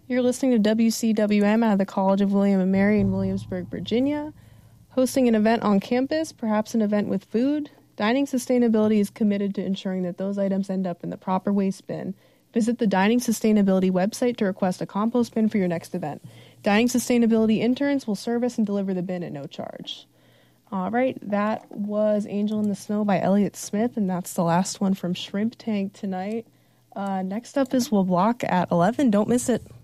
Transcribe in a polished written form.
You're listening to WCWM out of the College of William and Mary in Williamsburg, Virginia. Hosting an event on campus, perhaps an event with food, Dining Sustainability is committed to ensuring that those items end up in the proper waste bin. Visit the Dining Sustainability website to request a compost bin for your next event. Dining Sustainability interns will service and deliver the bin at no charge. All right, that was Angel in the Snow by Elliott Smith, and that's the last one from Shrimp Tank tonight. Next up is We'll Block at 11. Don't miss it.